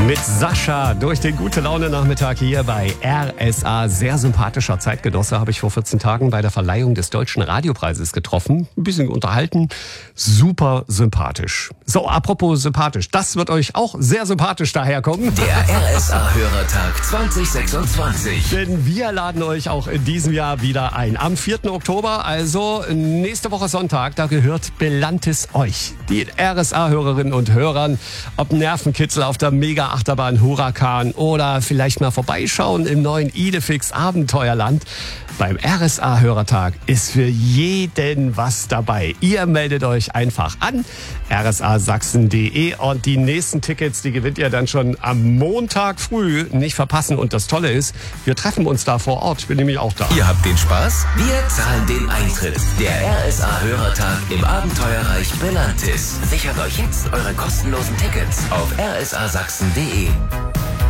Mit Sascha durch den Gute-Laune-Nachmittag hier bei RSA. Sehr sympathischer Zeitgenosse, habe ich vor 14 Tagen bei der Verleihung des Deutschen Radiopreises getroffen. Ein bisschen unterhalten. Super sympathisch. So, apropos sympathisch. Das wird euch auch sehr sympathisch daherkommen. Der RSA-Hörertag 2026. Denn wir laden euch auch in diesem Jahr wieder ein. Am 4. Oktober, also nächste Woche Sonntag, da gehört Belantis euch. Die RSA-Hörerinnen und Hörern, ob Nervenkitzel auf der Mega-Achterbahn Huracan oder vielleicht mal vorbeischauen im neuen Idefix Abenteuerland. Beim RSA-Hörertag ist für jeden was dabei. Ihr meldet euch einfach an, rsasachsen.de, und die nächsten Tickets, die gewinnt ihr dann schon am Montag früh. Nicht verpassen. Und das Tolle ist, wir treffen uns da vor Ort. Ich bin nämlich auch da. Ihr habt den Spaß? Wir zahlen den Eintritt. Der RSA-Hörertag im Abenteuerreich Belantis. Sichert euch jetzt eure kostenlosen Tickets auf rsasachsen.de.